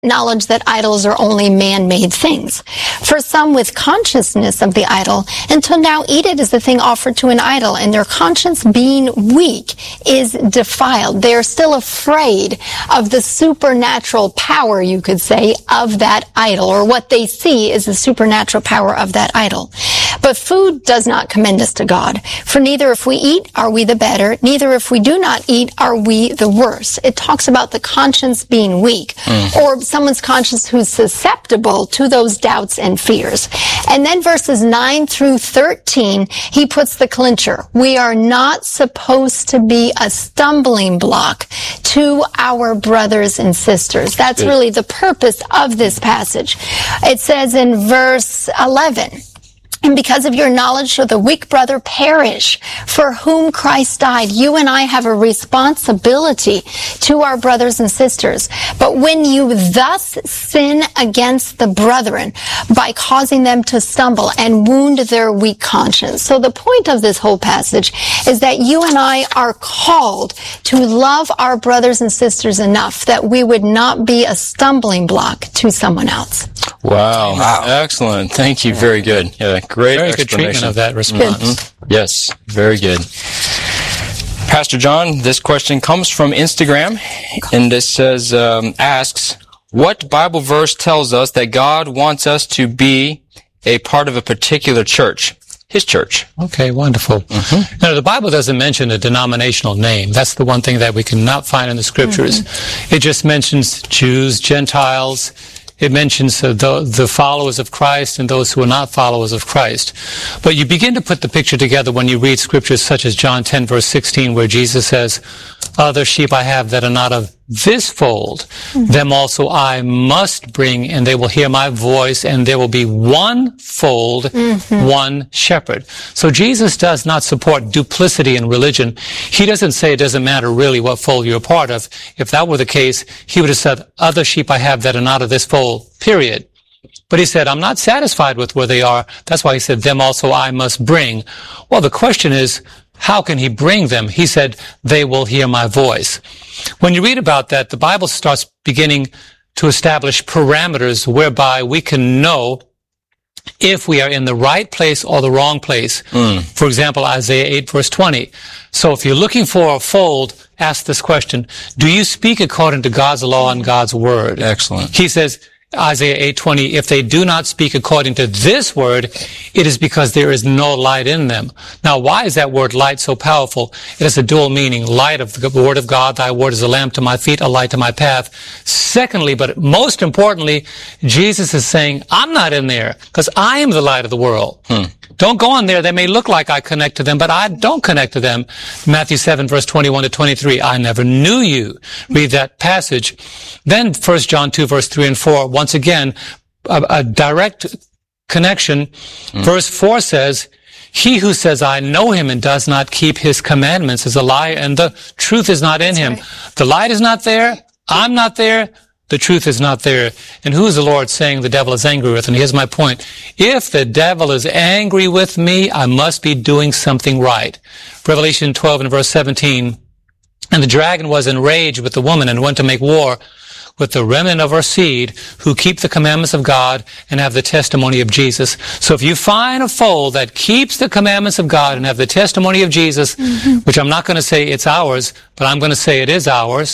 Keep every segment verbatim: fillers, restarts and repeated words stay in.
knowledge that idols are only man-made things. For some with consciousness of the idol, until now eat it as the thing offered to an idol, and their conscience being weak is defiled. They are still afraid of the supernatural power, you could say, of that idol, or what they see is the supernatural power of that idol. But food does not commend us to God. For neither if we eat are we the better, neither if we do not eat are we the worse. It talks about the conscience being weak, mm. or someone's conscience who's susceptible to those doubts and fears. And then verses nine through thirteen, he puts the clincher. We are not supposed to be a stumbling block to our brothers and sisters. That's Good. Really the purpose of this passage. It says in verse eleven, and because of your knowledge shall the weak brother perish, for whom Christ died. You and I have a responsibility to our brothers and sisters. But when you thus sin against the brethren by causing them to stumble and wound their weak conscience. So the point of this whole passage is that you and I are called to love our brothers and sisters enough that we would not be a stumbling block to someone else. Wow. wow. Excellent. Thank you. Very good. Yeah, great Very good treatment of that response. Mm-hmm. Yes, very good. Pastor John, this question comes from Instagram, and it says, um, asks, what Bible verse tells us that God wants us to be a part of a particular church? His church. Okay, wonderful. Mm-hmm. Now, the Bible doesn't mention a denominational name. That's the one thing that we cannot find in the Scriptures. Mm-hmm. It just mentions Jews, Gentiles. It mentions uh, the, the followers of Christ and those who are not followers of Christ. But you begin to put the picture together when you read scriptures such as John ten, verse sixteen, where Jesus says, other sheep I have that are not of this fold, mm-hmm. them also I must bring, and they will hear my voice, and there will be one fold, mm-hmm. one shepherd. So Jesus does not support duplicity in religion. He doesn't say it doesn't matter really what fold you're a part of. If that were the case, he would have said, other sheep I have that are not of this fold, period. But he said, I'm not satisfied with where they are. That's why he said, them also I must bring. Well, the question is, how can he bring them? He said, they will hear my voice. When you read about that, the Bible starts beginning to establish parameters whereby we can know if we are in the right place or the wrong place. Mm. For example, Isaiah eight, verse twenty. So if you're looking for a fold, ask this question, do you speak according to God's law and God's word? Excellent. He says, Isaiah eight twenty, if they do not speak according to this word, it is because there is no light in them. Now, why is that word light so powerful? It has a dual meaning. Light of the word of God, thy word is a lamp to my feet, a light to my path. Secondly, but most importantly, Jesus is saying, I'm not in there because I am the light of the world. Hmm. Don't go on there. They may look like I connect to them, but I don't connect to them. Matthew seven, verse twenty-one to twenty-three, I never knew you. Read that passage. Then First John two, verse three and four, once again, a, a direct connection. Mm. Verse four says, he who says, I know him and does not keep his commandments is a liar, and the truth is not in That's him. Right. The light is not there. I'm not there. The truth is not there. And who is the Lord saying the devil is angry with? And here's my point. If the devil is angry with me, I must be doing something right. Revelation twelve and verse seventeen, and the dragon was enraged with the woman and went to make war with the remnant of her seed who keep the commandments of God and have the testimony of Jesus. So if you find a fold that keeps the commandments of God and have the testimony of Jesus, mm-hmm. which I'm not going to say it's ours, but I'm going to say it is ours.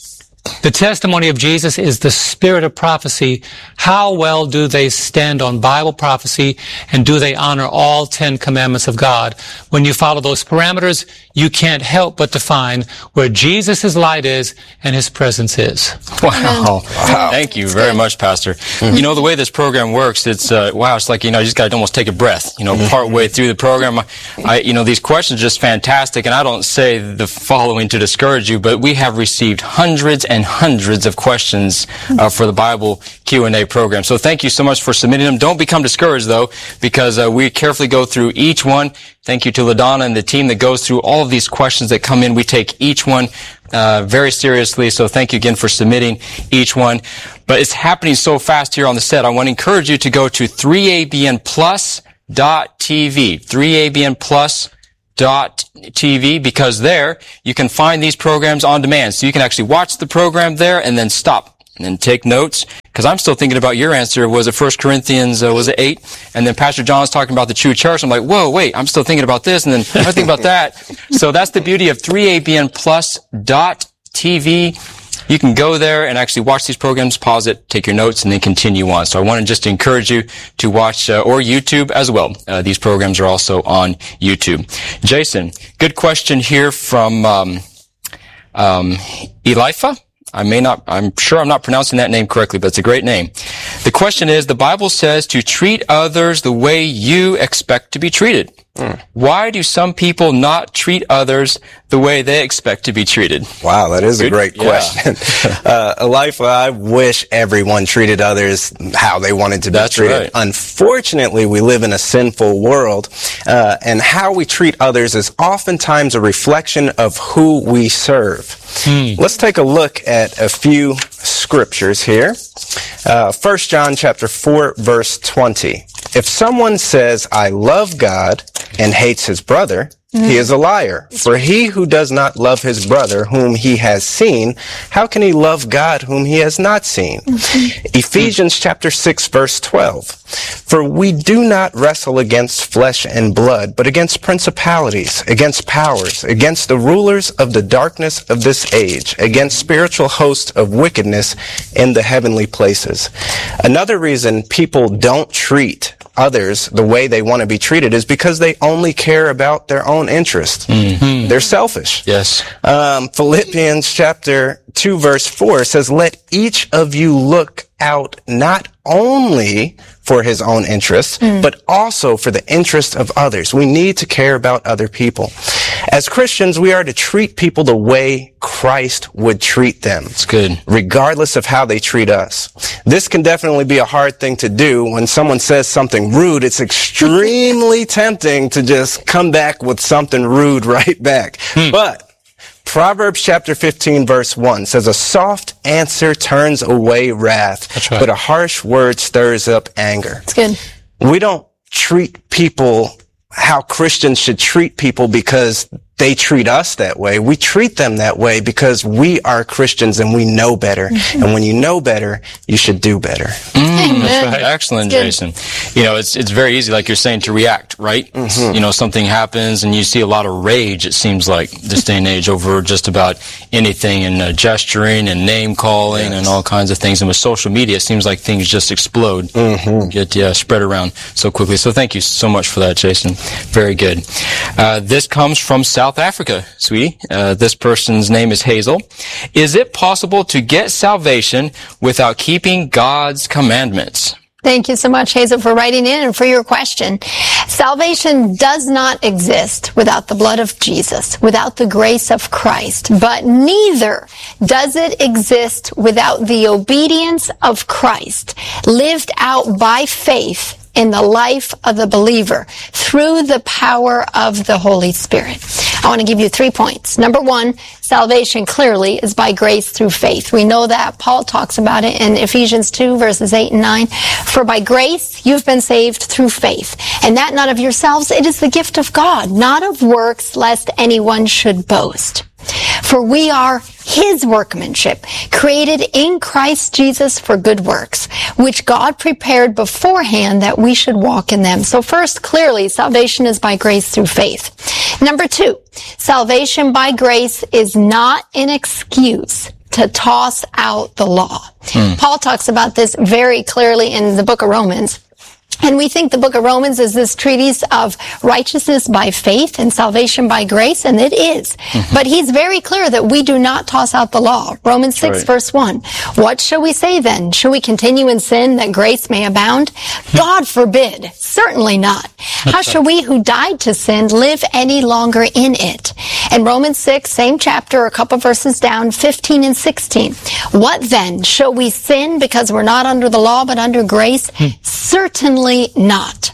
The testimony of Jesus is the spirit of prophecy. How well do they stand on Bible prophecy, and do they honor all ten commandments of God? When you follow those parameters, you can't help but to find where Jesus' light is and his presence is. Wow. wow. Thank you very much, Pastor. Mm-hmm. You know, the way this program works, it's, uh, wow, it's like, you know, you just got to almost take a breath, you know, mm-hmm. part way through the program. I, you know, these questions are just fantastic, and I don't say the following to discourage you, but we have received hundreds and hundreds of questions uh, for the Bible Q and A program. So thank you so much for submitting them. Don't become discouraged, though, because uh, we carefully go through each one. Thank you to LaDonna and the team that goes through all of these questions that come in. We take each one uh, very seriously, so thank you again for submitting each one. But it's happening so fast here on the set. I want to encourage you to go to three A B N plus dot T V, three A B N plus dot T V, because there you can find these programs on demand. So you can actually watch the program there and then stop and then take notes, because I'm still thinking about your answer. Was it First Corinthians, uh, was it eight? And then Pastor John's talking about the true church. I'm like, whoa, wait, I'm still thinking about this, and then I think about that. So that's the beauty of three A B N plus dot T V. You can go there and actually watch these programs, pause it, take your notes, and then continue on. So I want to just encourage you to watch, uh, or YouTube as well. Uh, these programs are also on YouTube. Jason, good question here from um, um, Elifa. I may not, I'm sure I'm not pronouncing that name correctly, but it's a great name. The question is, the Bible says to treat others the way you expect to be treated. Hmm. Why do some people not treat others the way they expect to be treated? Wow, that is a great yeah. question. uh, Elifa, I wish everyone treated others how they wanted to be That's treated. Right. Unfortunately, we live in a sinful world, uh, and how we treat others is oftentimes a reflection of who we serve. Hmm. Let's take a look at a few scriptures here. Uh, First John chapter four, verse twenty. If someone says, I love God, and hates his brother, mm-hmm. he is a liar. For he who does not love his brother whom he has seen, how can he love God whom he has not seen? Mm-hmm. Ephesians chapter six, verse twelve. For we do not wrestle against flesh and blood, but against principalities, against powers, against the rulers of the darkness of this age, against spiritual hosts of wickedness in the heavenly places. Another reason people don't treat others the way they want to be treated is because they only care about their own interests. Mm-hmm. They're selfish. Yes. Um, Philippians chapter two, verse four says, let each of you look out not only for his own interests, mm. but also for the interest of others. We need to care about other people. As Christians, we are to treat people the way Christ would treat them. It's good. Regardless of how they treat us. This can definitely be a hard thing to do. When someone says something rude, it's extremely tempting to just come back with something rude right back. Hmm. But Proverbs chapter fifteen, verse one says, a soft answer turns away wrath, That's right. but a harsh word stirs up anger. That's good. We don't treat people how Christians should treat people because they treat us that way. We treat them that way because we are Christians and we know better. Mm-hmm. And when you know better, you should do better. Mm, that's right. Excellent, Jason. You know, it's it's very easy, like you're saying, to react, right? Mm-hmm. You know, something happens and you see a lot of rage, it seems like, this day and age, over just about anything, and uh, gesturing and name calling yes. and all kinds of things. And with social media, it seems like things just explode, mm-hmm. get yeah, spread around so quickly. So thank you so much for that, Jason. Very good. Uh, this comes from South Africa, sweetie. Uh, this person's name is Hazel. Is it possible to get salvation without keeping God's commandments? Thank you so much, Hazel, for writing in and for your question. Salvation does not exist without the blood of Jesus, without the grace of Christ, but neither does it exist without the obedience of Christ, lived out by faith in the life of the believer through the power of the Holy Spirit. I want to give you three points. Number one, salvation clearly is by grace through faith. We know that. Paul talks about it in Ephesians two, verses eight and nine. For by grace you've been saved through faith, and that not of yourselves, it is the gift of God, not of works, lest anyone should boast. For we are His workmanship, created in Christ Jesus for good works, which God prepared beforehand that we should walk in them. So first, clearly, salvation is by grace through faith. Number two, salvation by grace is not an excuse to toss out the law. Hmm. Paul talks about this very clearly in the book of Romans. And we think the book of Romans is this treatise of righteousness by faith and salvation by grace, and it is. Mm-hmm. But he's very clear that we do not toss out the law. Romans six, right. verse one. What shall we say then? Shall we continue in sin that grace may abound? God forbid. Certainly not. How shall we who died to sin live any longer in it? In Romans six, same chapter, a couple verses down, fifteen and sixteen. What then? Shall we sin because we're not under the law but under grace? Hmm. Certainly not.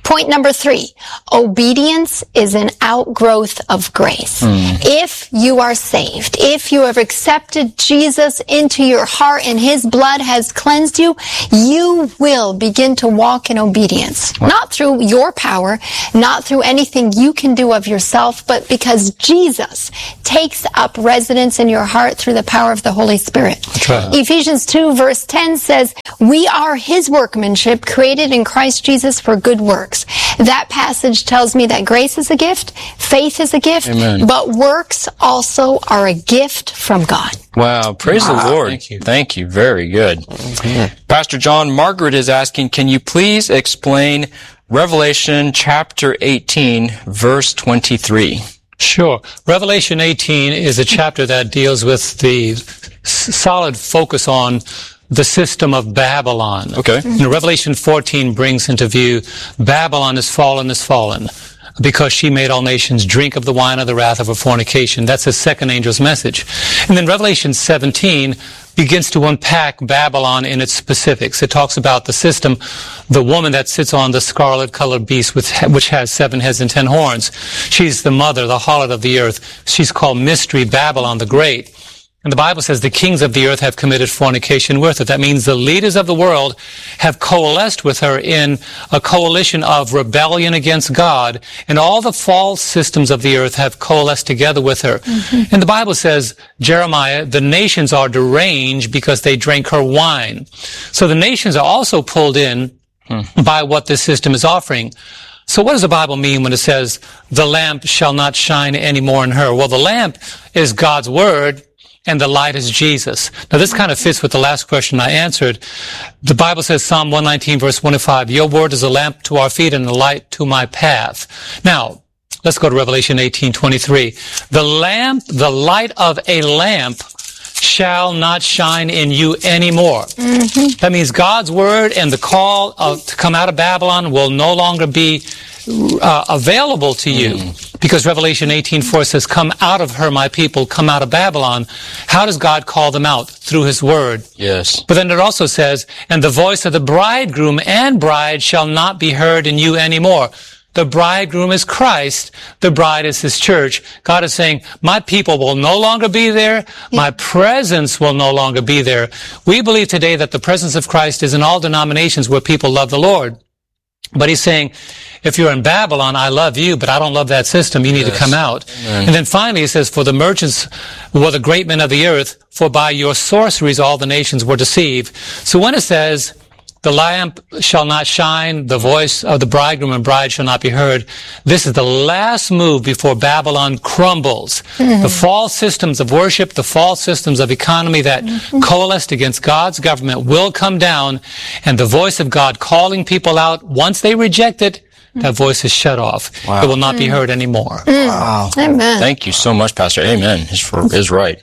Point number three, obedience is an outgrowth of grace. Mm. If you are saved, if you have accepted Jesus into your heart and his blood has cleansed you, you will begin to walk in obedience. Wow. Not through your power, not through anything you can do of yourself, but because Jesus takes up residence in your heart through the power of the Holy Spirit. Right. Ephesians two verse ten says, we are his workmanship created in Christ Jesus for good works. That passage tells me that grace is a gift, faith is a gift, Amen. But works also are a gift from God. Wow, praise wow. the Lord. Thank you. Thank you. Very good. Mm-hmm. Pastor John, Margaret is asking, can you please explain Revelation chapter eighteen, verse twenty-three? Sure. Revelation eighteen is a chapter that deals with the s- solid focus on the system of Babylon. Okay. And Revelation fourteen brings into view Babylon is fallen, is fallen, because she made all nations drink of the wine of the wrath of her fornication. That's the second angel's message. And then Revelation seventeen begins to unpack Babylon in its specifics. It talks about the system, the woman that sits on the scarlet-colored beast, with, which has seven heads and ten horns. She's the mother, the harlot of the earth. She's called Mystery Babylon the Great. And the Bible says the kings of the earth have committed fornication with her. That means the leaders of the world have coalesced with her in a coalition of rebellion against God, and all the false systems of the earth have coalesced together with her. Mm-hmm. And the Bible says, Jeremiah, the nations are deranged because they drank her wine. So the nations are also pulled in mm. by what this system is offering. So what does the Bible mean when it says, the lamp shall not shine anymore in her? Well, the lamp is God's word, and the light is Jesus. Now this kind of fits with the last question I answered. The Bible says, Psalm one nineteen verse one oh five, your word is a lamp to our feet and a light to my path. Now, let's go to Revelation eighteen twenty-three. The lamp, the light of a lamp shall not shine in you anymore. Mm-hmm. That means God's word and the call of, to come out of Babylon will no longer be uh, available to you. Mm. Because Revelation eighteen four says, come out of her, my people, come out of Babylon. How does God call them out? Through his word. Yes. But then it also says, and the voice of the bridegroom and bride shall not be heard in you anymore. The bridegroom is Christ. The bride is his church. God is saying, my people will no longer be there. My presence will no longer be there. We believe today that the presence of Christ is in all denominations where people love the Lord. But he's saying, if you're in Babylon, I love you, but I don't love that system. You need yes. to come out. Amen. And then finally, he says, for the merchants were the great men of the earth, for by your sorceries all the nations were deceived. So when it says, the lamp shall not shine, the voice of the bridegroom and bride shall not be heard, this is the last move before Babylon crumbles. Mm-hmm. The false systems of worship, the false systems of economy that mm-hmm. coalesced against God's government will come down, and the voice of God calling people out, once they reject it, that voice is shut off. Wow. It will not mm. be heard anymore. Mm. Wow. Amen. Thank you so much, Pastor. Amen. Is, for, is right.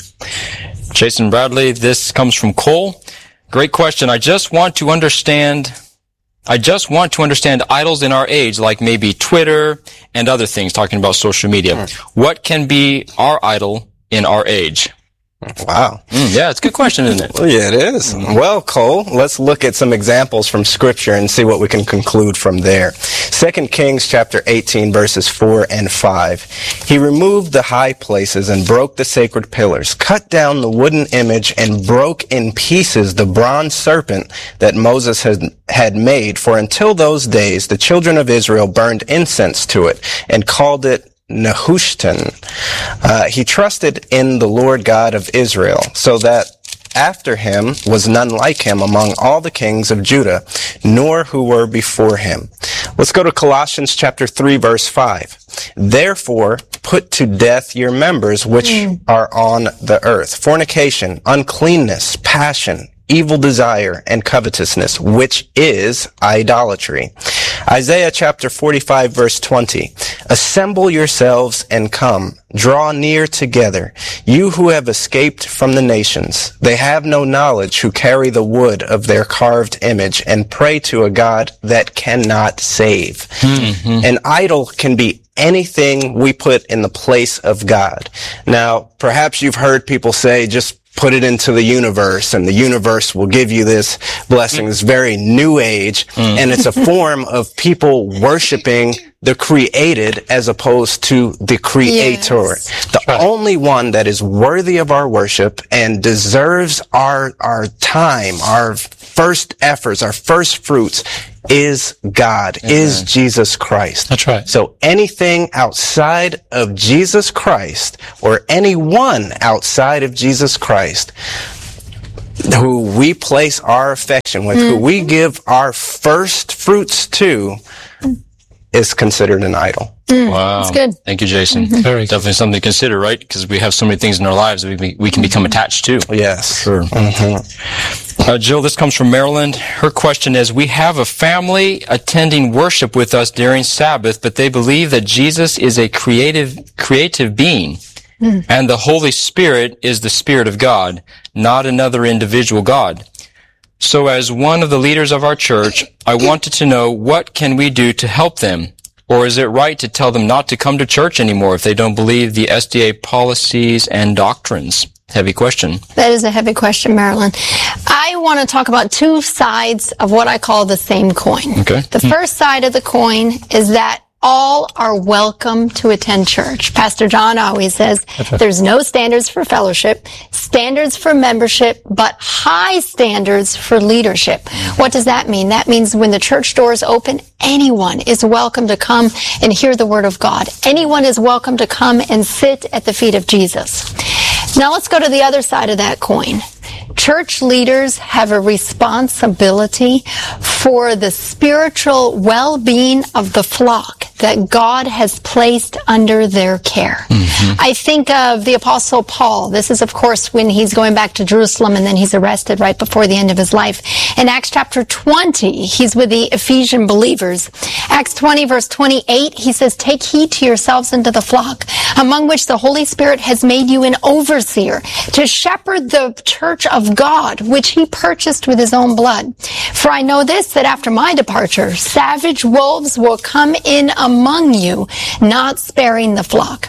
Mm. Jason Bradley, this comes from Cole. Great question. I just want to understand, I just want to understand idols in our age, like maybe Twitter and other things, talking about social media. Mm. What can be our idol in our age? Wow. Mm, yeah, it's a good question, isn't it? Well, yeah, it is. Mm-hmm. Well, Cole, let's look at some examples from Scripture and see what we can conclude from there. Second Kings chapter eighteen, verses four and five. He removed the high places and broke the sacred pillars, cut down the wooden image, and broke in pieces the bronze serpent that Moses had, had made. For until those days, the children of Israel burned incense to it and called it Nehushtan. Uh, he trusted in the Lord God of Israel, so that after him was none like him among all the kings of Judah, nor who were before him. Let's go to Colossians chapter three, verse five. Therefore, put to death your members which mm. are on the earth: fornication, uncleanness, passion, evil desire, and covetousness, which is idolatry. Isaiah chapter forty-five, verse twenty. Assemble yourselves and come, draw near together, you who have escaped from the nations. They have no knowledge who carry the wood of their carved image and pray to a God that cannot save. Mm-hmm. An idol can be anything we put in the place of God. Now, perhaps you've heard people say, just put it into the universe, and the universe will give you this blessing. It's very new age, mm. and it's a form of people worshiping the created as opposed to the creator. Yes. The right. only one that is worthy of our worship and deserves our our time, our first efforts, our first fruits is God, Amen. Is Jesus Christ. That's right. So anything outside of Jesus Christ, or anyone outside of Jesus Christ, who we place our affection with, mm. who we give our first fruits to, is considered an idol. Mm, wow. That's good. Thank you, Jason. Mm-hmm. Very Definitely something to consider, right? Because we have so many things in our lives that we, be, we can become attached to. Yes. Sure. Mm-hmm. Uh, Jill, this comes from Maryland. Her question is, we have a family attending worship with us during Sabbath, but they believe that Jesus is a creative, creative being, mm. and the Holy Spirit is the Spirit of God, not another individual God. So as one of the leaders of our church, I wanted to know, what can we do to help them? Or is it right to tell them not to come to church anymore if they don't believe the S D A policies and doctrines? Heavy question. That is a heavy question, Marilyn. I want to talk about two sides of what I call the same coin. Okay. The mm. first side of the coin is that all are welcome to attend church. Pastor John always says there's no standards for fellowship, standards for membership, but high standards for leadership. What does that mean? That means when the church doors open, anyone is welcome to come and hear the word of God. Anyone is welcome to come and sit at the feet of Jesus. Now let's go to the other side of that coin. Church leaders have a responsibility for the spiritual well-being of the flock that God has placed under their care. Mm-hmm. I think of the Apostle Paul. This is, of course, when he's going back to Jerusalem and then he's arrested right before the end of his life. In Acts chapter twenty, he's with the Ephesian believers. Acts twenty, verse twenty-eight, he says, "Take heed to yourselves and to the flock, among which the Holy Spirit has made you an overseer, to shepherd the church of God, which he purchased with his own blood. For I know this, that after my departure, savage wolves will come in among you, not sparing the flock."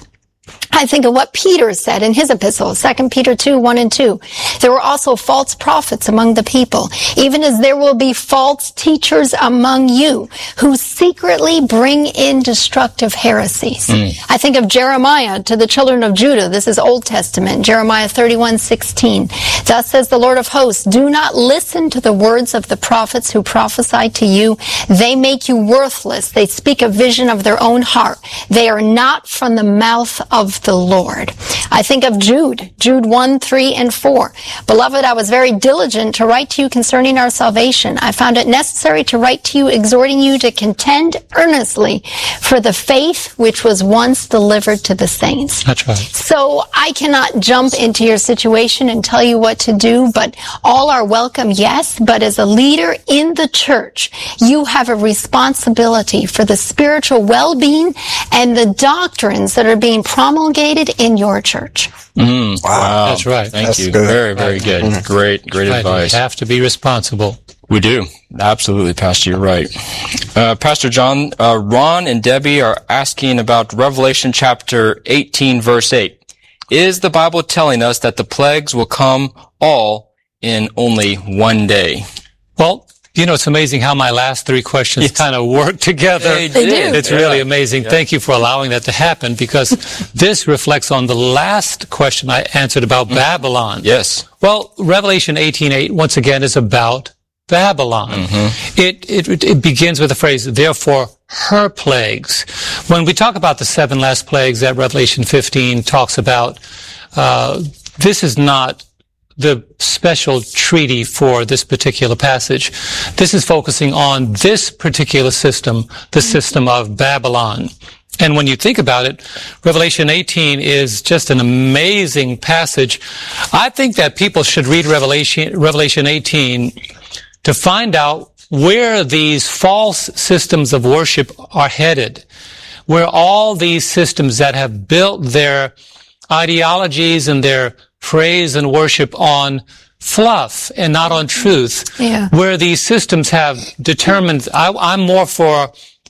I think of what Peter said in his epistle, Second Peter two, one and two. There were also false prophets among the people, even as there will be false teachers among you who secretly bring in destructive heresies. Mm. I think of Jeremiah to the children of Judah. This is Old Testament, Jeremiah thirty-one, sixteen. "Thus says the Lord of hosts, do not listen to the words of the prophets who prophesy to you. They make you worthless. They speak a vision of their own heart. They are not from the mouth of the Lord." I think of Jude, Jude one, three, and four. "Beloved, I was very diligent to write to you concerning our salvation. I found it necessary to write to you, exhorting you to contend earnestly for the faith which was once delivered to the saints." That's right. So I cannot jump into your situation and tell you what to do, but all are welcome, yes. But as a leader in the church, you have a responsibility for the spiritual well-being and the doctrines that are being promulgated in your church. Mm, wow. That's right. Thank That's you. Good. Very, very good. Mm. Great, great right. advice. We have to be responsible. We do. Absolutely, Pastor. You're right. Uh, Pastor John, uh, Ron and Debbie are asking about Revelation chapter eighteen, verse eight. Is the Bible telling us that the plagues will come all in only one day? Well, you know, it's amazing how my last three questions yes. kind of work together. They did. It's yeah. really amazing. Yeah. Thank you for allowing that to happen, because this reflects on the last question I answered about mm. Babylon. Yes. Well, Revelation eighteen eight, once again, is about Babylon. Mm-hmm. It, it, it begins with the phrase, "Therefore, her plagues." When we talk about the seven last plagues that Revelation fifteen talks about, uh, this is not the special treaty for this particular passage. This is focusing on this particular system, the system of Babylon. And when you think about it, Revelation eighteen is just an amazing passage. I think that people should read Revelation, Revelation eighteen to find out where these false systems of worship are headed, where all these systems that have built their ideologies and their praise and worship on fluff and not on truth, yeah. where these systems have determined, I, I'm more for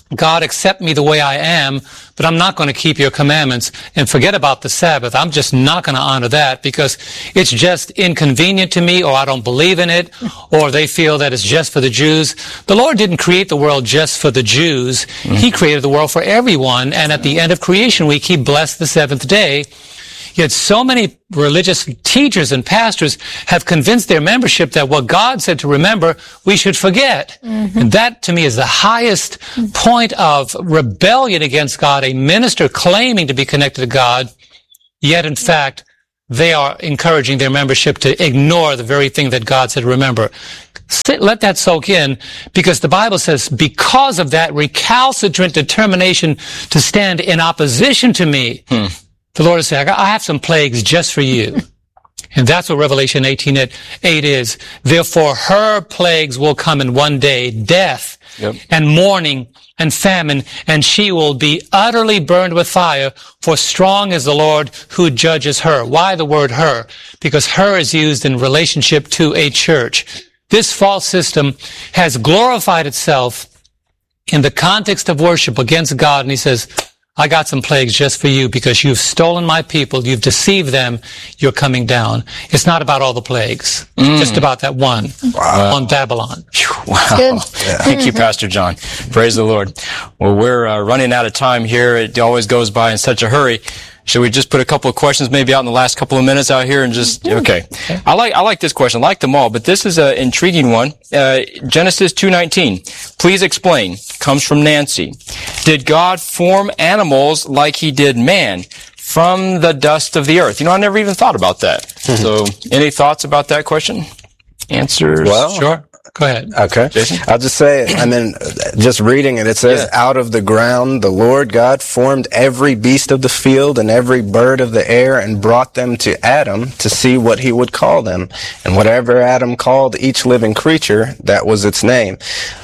God, accept me the way I am, but I'm not going to keep your commandments, and forget about the Sabbath. I'm just not going to honor that because it's just inconvenient to me, or I don't believe in it, or they feel that it's just for the Jews. The Lord didn't create the world just for the Jews. Mm-hmm. He created the world for everyone, and at the end of creation week, He blessed the seventh day. Yet so many religious teachers and pastors have convinced their membership that what God said to remember, we should forget. Mm-hmm. And that, to me, is the highest mm-hmm. point of rebellion against God, a minister claiming to be connected to God, yet, in fact, they are encouraging their membership to ignore the very thing that God said remember. Sit, let that soak in, because the Bible says, because of that recalcitrant determination to stand in opposition to me, hmm. the Lord is saying, I have some plagues just for you. And that's what Revelation eighteen eight is. Therefore, her plagues will come in one day, death yep. and mourning and famine, and she will be utterly burned with fire, for strong is the Lord who judges her. Why the word her? Because her is used in relationship to a church. This false system has glorified itself in the context of worship against God, and he says, I got some plagues just for you because you've stolen my people, you've deceived them, you're coming down. It's not about all the plagues, mm. just about that one wow. on Babylon. Wow. Good. Thank you, Pastor John. Praise the Lord. Well, we're uh, running out of time here. It always goes by in such a hurry. Should we just put a couple of questions maybe out in the last couple of minutes out here and just, okay. I like, I like this question. I like them all, but this is an intriguing one. Uh, Genesis two nineteen. Please explain. Comes from Nancy. Did God form animals like He did man from the dust of the earth? You know, I never even thought about that. Mm-hmm. So, any thoughts about that question? Answers? Well, sure. Go ahead. Okay. Jason? I'll just say, I mean, just reading it, it says, yeah. out of the ground the Lord God formed every beast of the field and every bird of the air and brought them to Adam to see what he would call them. And whatever Adam called each living creature, that was its name.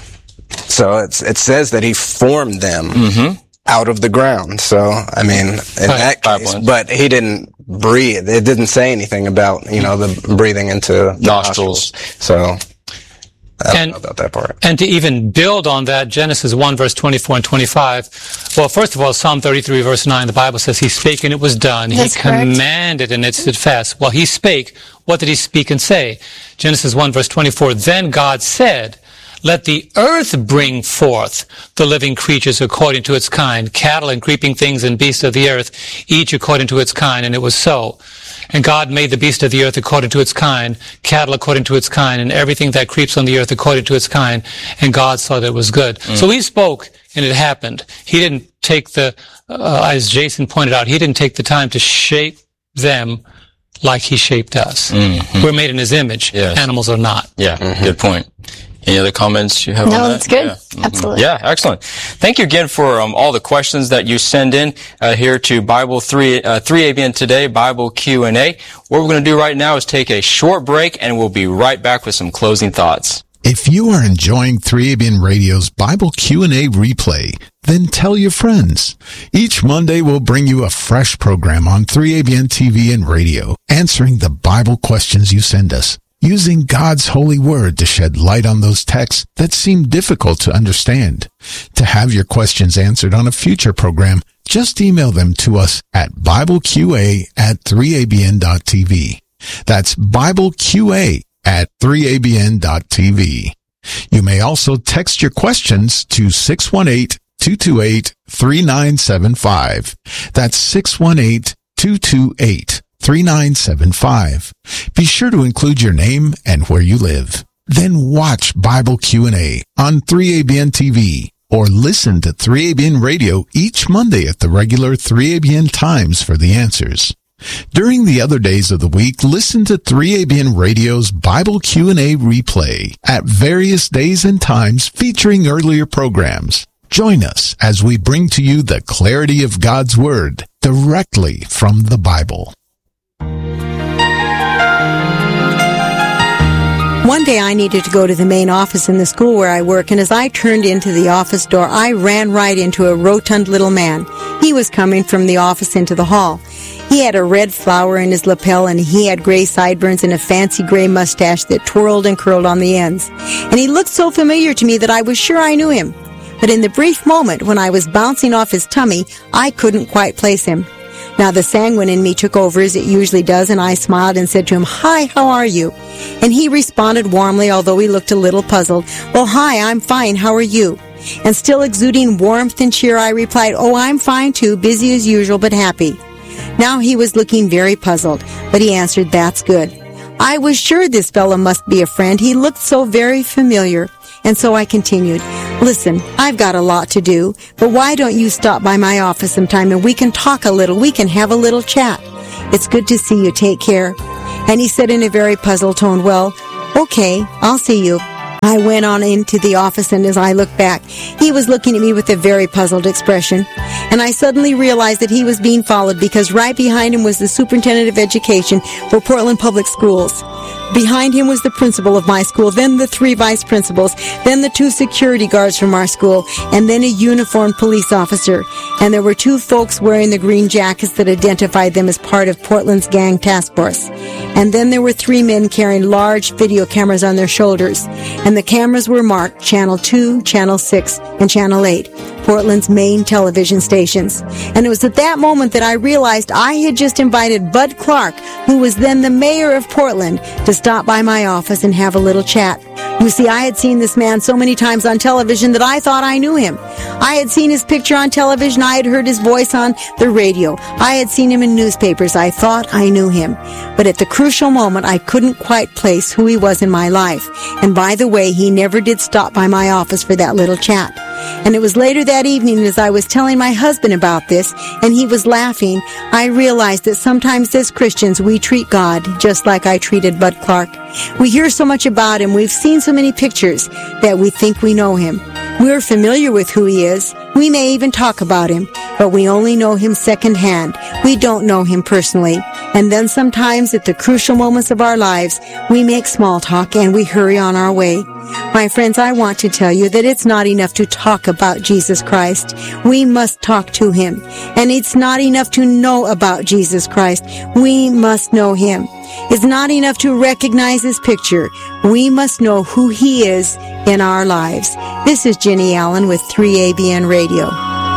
So it's, it says that he formed them mm-hmm. out of the ground. So, I mean, in that case, but he didn't breathe. It didn't say anything about, you know, the breathing into the nostrils. nostrils. So... I don't and, know about that part. And to even build on that, Genesis one, verse twenty-four and twenty-five. Well, first of all, Psalm thirty-three, verse nine, the Bible says, He spake and it was done. That's he correct. commanded and it stood fast. Well, He spake. What did He speak and say? Genesis one, verse twenty-four, Then God said, Let the earth bring forth the living creatures according to its kind, cattle and creeping things and beasts of the earth, each according to its kind. And it was so. And God made the beast of the earth according to its kind, cattle according to its kind, and everything that creeps on the earth according to its kind. And God saw that it was good. Mm. So He spoke, and it happened. He didn't take the, uh, as Jason pointed out, He didn't take the time to shape them like He shaped us. Mm-hmm. We're made in His image. Yes. Animals are not. Yeah, mm-hmm. Good point. Any other comments you have no, on that? No, that's good. Yeah. Mm-hmm. Absolutely. Yeah, excellent. Thank you again for um, all the questions that you send in uh, here to Bible three, uh, three A B N Today, Bible Q and A. What we're going to do right now is take a short break, and we'll be right back with some closing thoughts. If you are enjoying three A B N Radio's Bible Q and A replay, then tell your friends. Each Monday we'll bring you a fresh program on three A B N T V and radio, answering the Bible questions you send us, using God's holy word to shed light on those texts that seem difficult to understand. To have your questions answered on a future program, just email them to us at BibleQA at three A B N dot T V. That's BibleQA at three A B N dot T V. You may also text your questions to six one eight, two two eight, three nine seven five. That's six one eight, two two eight, three nine seven five. Be sure to include your name and where you live. Then watch Bible Q and A on three A B N T V or listen to three A B N Radio each Monday at the regular three A B N times for the answers. During the other days of the week, listen to three A B N Radio's Bible Q and A replay at various days and times featuring earlier programs. Join us as we bring to you the clarity of God's Word directly from the Bible. One day I needed to go to the main office in the school where I work, and as I turned into the office door, I ran right into a rotund little man. He was coming from the office into the hall. He had a red flower in his lapel, and he had gray sideburns and a fancy gray mustache that twirled and curled on the ends. And he looked so familiar to me that I was sure I knew him. but in the brief moment when I was bouncing off his tummy, I couldn't quite place him. Now the sanguine in me took over as it usually does, and I smiled and said to him, "Hi, how are you?" And he responded warmly, although he looked a little puzzled, "Well, hi, I'm fine, how are you?" And still exuding warmth and cheer, I replied, "Oh, I'm fine too, busy as usual, but happy." Now he was looking very puzzled, but he answered, "That's good." I was sure this fellow must be a friend. He looked so very familiar. And so I continued, "Listen, I've got a lot to do, but why don't you stop by my office sometime and we can talk a little, we can have a little chat. It's good to see you, take care." And he said in a very puzzled tone, "Well, okay, I'll see you." I went on into the office, and as I looked back, he was looking at me with a very puzzled expression. And I suddenly realized that he was being followed because right behind him was the superintendent of education for Portland Public Schools. Behind him was the principal of my school, then the three vice principals, then the two security guards from our school, and then a uniformed police officer. And there were two folks wearing the green jackets that identified them as part of Portland's gang task force. And then there were three men carrying large video cameras on their shoulders. And the cameras were marked Channel two, Channel six, and Channel eight, Portland's main television stations. And it was at that moment that I realized I had just invited Bud Clark, who was then the mayor of Portland, to stop by my office and have a little chat. You see, I had seen this man so many times on television that I thought I knew him. I had seen his picture on television. I had heard his voice on the radio. I had seen him in newspapers. I thought I knew him. But at the crucial moment, I couldn't quite place who he was in my life. And by the way, he never did stop by my office for that little chat. And it was later that evening, as I was telling my husband about this, and he was laughing, I realized that sometimes as Christians, we treat God just like I treated Bud Clark. We hear so much about him, we've seen so many pictures, that we think we know him. We're familiar with who he is. We may even talk about him, but we only know him secondhand. We don't know him personally. And then sometimes at the crucial moments of our lives, we make small talk and we hurry on our way. My friends, I want to tell you that it's not enough to talk about Jesus Christ. We must talk to him. And it's not enough to know about Jesus Christ. We must know him. It's not enough to recognize his picture. We must know who he is in our lives. This is Jenny Allen with three A B N Radio.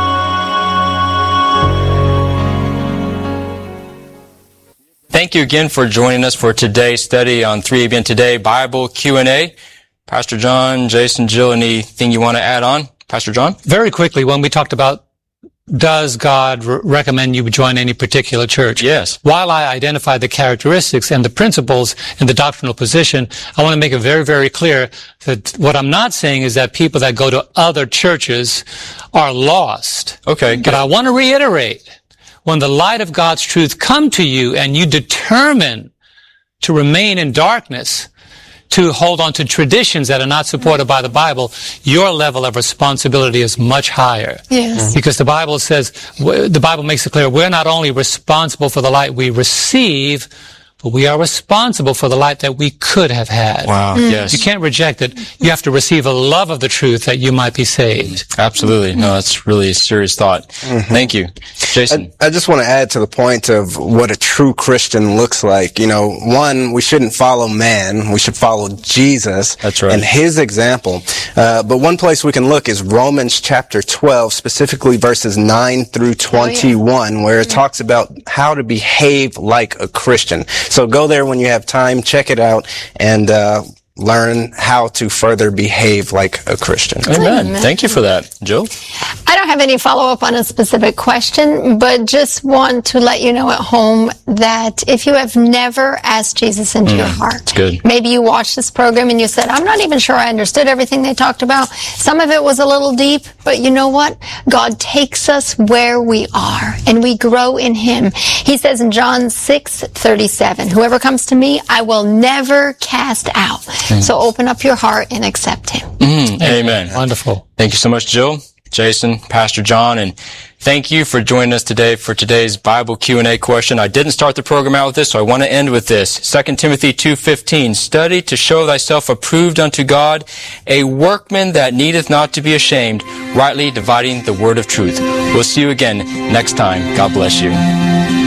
Thank you again for joining us for today's study on three A B N Today Bible Q and A. Pastor John, Jason, Jill, anything you want to add on? Pastor John? Very quickly, when we talked about does God r- recommend you join any particular church? Yes. While I identify the characteristics and the principles and the doctrinal position, I want to make it very, very clear that what I'm not saying is that people that go to other churches are lost. Okay, good. But I want to reiterate, when the light of God's truth come to you and you determine to remain in darkness, to hold on to traditions that are not supported by the Bible, your level of responsibility is much higher. Yes. Because the Bible says, the Bible makes it clear, we're not only responsible for the light we receive, but we are responsible for the light that we could have had. Wow, mm. yes. You can't reject it. You have to receive a love of the truth that you might be saved. Absolutely. No, that's really a serious thought. Mm-hmm. Thank you. Jason? I, I just want to add to the point of what a true Christian looks like. You know, one, we shouldn't follow man. We should follow Jesus. That's right. And his example. Uh, but one place we can look is Romans chapter twelve, specifically verses nine through twenty-one, oh, yeah. where it yeah. talks about how to behave like a Christian. So go there when you have time, check it out, and uh, learn how to further behave like a Christian. Amen. Amen. Thank you for that. Jill? I don't have any follow-up on a specific question, but just want to let you know at home that if you have never asked Jesus into mm, your heart, good. Maybe you watched this program and you said, I'm not even sure I understood everything they talked about. Some of it was a little deep, but you know what? God takes us where we are, and we grow in him. He says in John six thirty-seven, whoever comes to me, I will never cast out. Mm. So open up your heart and accept him. Mm, amen. Wonderful. Thank you so much, Jill, Jason, Pastor John, and thank you for joining us today for today's Bible Q and A question. I didn't start the program out with this, so I want to end with this. Second Timothy two fifteen, study to show thyself approved unto God, a workman that needeth not to be ashamed, rightly dividing the word of truth. We'll see you again next time. God bless you.